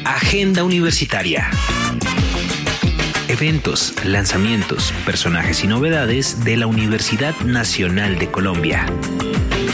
Agenda Universitaria. Eventos, lanzamientos, personajes y novedades de la Universidad Nacional de Colombia.